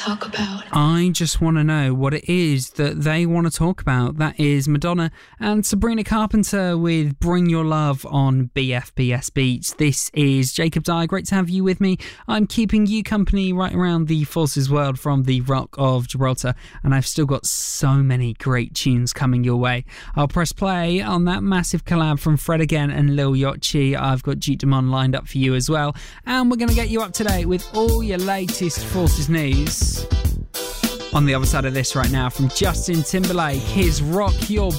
talk about? I just want to know what it is that they want to talk about. That is Madonna and Sabrina Carpenter with Bring Your Love on BFBS Beats. This is Jacob Dyer. Great to have you with me. I'm keeping you company right around the Forces world from the Rock of Gibraltar, and I've still got so many great tunes coming your way. I'll press play on that massive collab from Fred Again and Lil Yachty. I've got Duke Dumont lined up for you as well, and we're going to get you up to date with all your latest Forces news. On the other side of this right now, from Justin Timberlake, his Rock Your